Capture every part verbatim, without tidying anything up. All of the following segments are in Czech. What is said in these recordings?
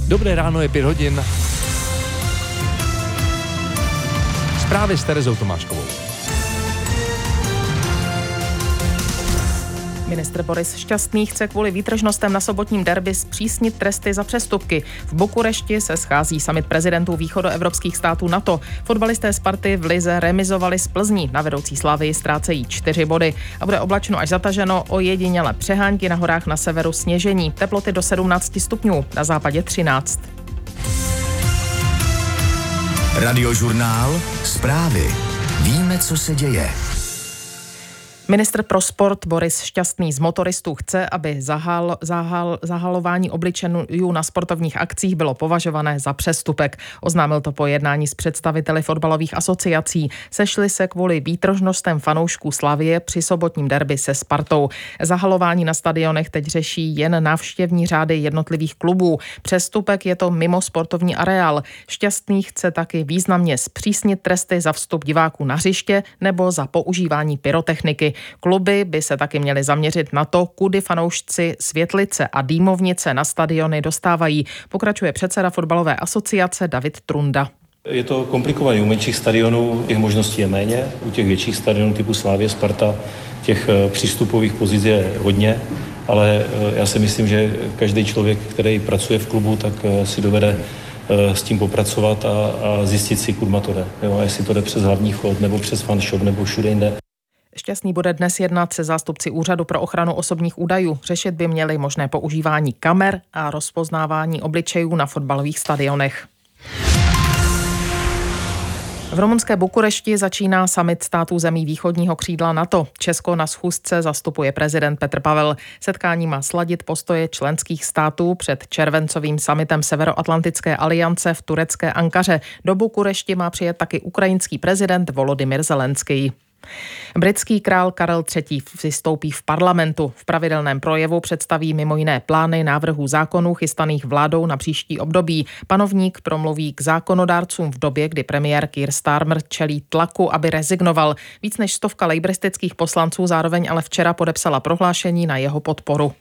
Dobré ráno, je pět hodin. Zprávy s Terezou Tomáškovou. Ministr Boris Šťastný chce kvůli výtržnostem na sobotním derby zpřísnit tresty za přestupky. V Bukurešti se schází summit prezidentů východoevropských států NATO. Fotbalisté Sparty v lize remizovali s Plzní. Na vedoucí Slavii ztrácejí čtyři body. A bude oblačno až zataženo, ojediněle přehánky, na horách na severu sněžení. Teploty do sedmnáct stupňů, na západě třináct. Radiožurnál, zprávy. Víme, co se děje. Ministr pro sport Boris Šťastný z motoristů chce, aby zahal, zahal, zahalování obličejů na sportovních akcích bylo považované za přestupek. Oznámil to po jednání s představiteli fotbalových asociací. Sešli se kvůli výtržnostem fanoušků Slavie při sobotním derby se Spartou. Zahalování na stadionech teď řeší jen návštěvní řády jednotlivých klubů. Přestupek je to mimo sportovní areál. Šťastný chce taky významně zpřísnit tresty za vstup diváků na hřiště nebo za používání pyrotechniky. Kluby by se taky měly zaměřit na to, kudy fanoušci světlice a dýmovnice na stadiony dostávají. Pokračuje předseda fotbalové asociace David Trunda. Je to komplikované. U menších stadionů těch možností je méně. U těch větších stadionů typu Slavie, Sparta těch přístupových pozic je hodně, ale já si myslím, že každý člověk, který pracuje v klubu, tak si dovede s tím popracovat a, a zjistit si, kudy to jde. Jo, a jestli to jde přes hlavní vchod, nebo přes fanshop, nebo všude jinde. Šťastný bude dnes jednat se zástupci Úřadu pro ochranu osobních údajů. Řešit by měli možné používání kamer a rozpoznávání obličejů na fotbalových stadionech. V rumunské Bukurešti začíná summit států zemí východního křídla NATO. Česko na schůzce zastupuje prezident Petr Pavel. Setkání má sladit postoje členských států před červencovým summitem Severoatlantické aliance v turecké Ankaře. Do Bukurešti má přijet taky ukrajinský prezident Volodymyr Zelenský. Britský král Karel třetí. vystoupí v parlamentu. V pravidelném projevu představí mimo jiné plány návrhů zákonů chystaných vládou na příští období. Panovník promluví k zákonodárcům v době, kdy premiér Keir Starmer čelí tlaku, aby rezignoval. Víc než stovka lejbristických poslanců zároveň ale včera podepsala prohlášení na jeho podporu.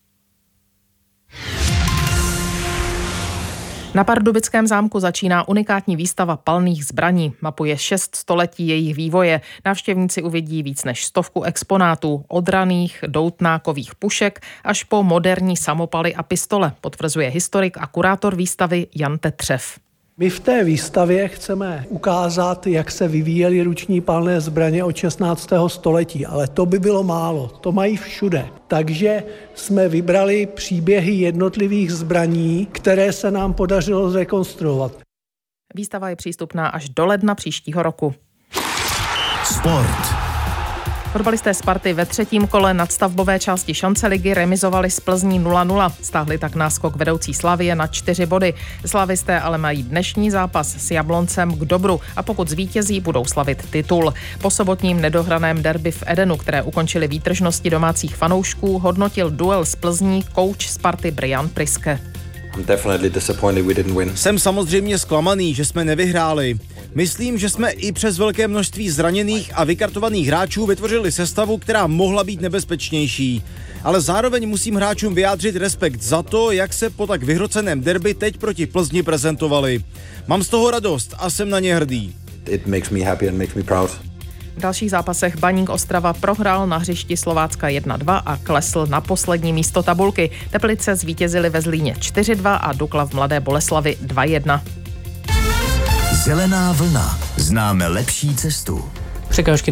Na Pardubickém zámku začíná unikátní výstava palných zbraní. Mapuje šest století jejich vývoje. Návštěvníci uvidí víc než stovku exponátů, od raných doutnákových pušek až po moderní samopaly a pistole, potvrzuje historik a kurátor výstavy Jan Tetřev. My v té výstavě chceme ukázat, jak se vyvíjely ruční palné zbraně od šestnáctého století, ale to by bylo málo, to mají všude. Takže jsme vybrali příběhy jednotlivých zbraní, které se nám podařilo zrekonstruovat. Výstava je přístupná až do ledna příštího roku. Sport. Fotbalisté Sparty ve třetím kole nadstavbové části šance ligy remizovali s Plzní nula nula. Stáhli tak náskok vedoucí Slavie na čtyři body. Slavisté ale mají dnešní zápas s Jabloncem k dobru a pokud zvítězí, budou slavit titul. Po sobotním nedohraném derby v Edenu, které ukončili výtržnosti domácích fanoušků, hodnotil duel s Plzní kouč Sparty Brian Priske. Jsem samozřejmě zklamaný, že jsme nevyhráli. Myslím, že jsme i přes velké množství zraněných a vykartovaných hráčů vytvořili sestavu, která mohla být nebezpečnější. Ale zároveň musím hráčům vyjádřit respekt za to, jak se po tak vyhroceném derby teď proti Plzni prezentovali. Mám z toho radost a jsem na ně hrdý. It makes me happy and makes me proud. V dalších zápasech Baník Ostrava prohrál na hřišti Slovácka jedna dva a klesl na poslední místo tabulky. Teplice zvítězili ve Zlíně čtyři dva a Dukla v Mladé Boleslavi dva jedna. Zelená vlna. Známe lepší cestu. Překážky